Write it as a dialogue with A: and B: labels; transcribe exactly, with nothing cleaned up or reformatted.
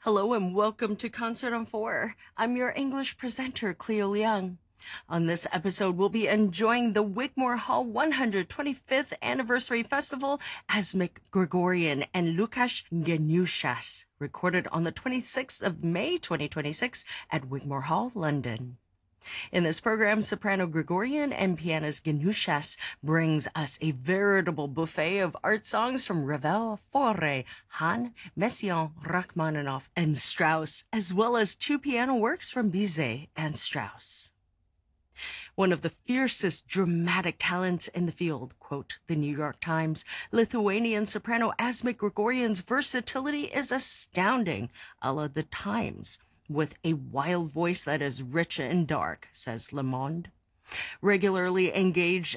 A: Hello and welcome to Concert on Four. I'm your English presenter, Cleo Liang. On this episode, we'll be enjoying the Wigmore Hall one hundred twenty-fifth Anniversary Festival Asmik Grigorian and Lukasz Genushas, recorded on the twenty-sixth of May twenty twenty-six at Wigmore Hall, London. In this program, soprano Grigorian and pianist Genushas brings us a veritable buffet of art songs from Ravel, Fauré, Hahn, Messiaen, Rachmaninoff, and Strauss, as well as two piano works from Bizet and Strauss. One of the fiercest dramatic talents in the field, quote the New York Times, Lithuanian soprano Asmik Grigorian's versatility is astounding, a la the Times, with a wild voice that is rich and dark, says Le Monde. Regularly engaged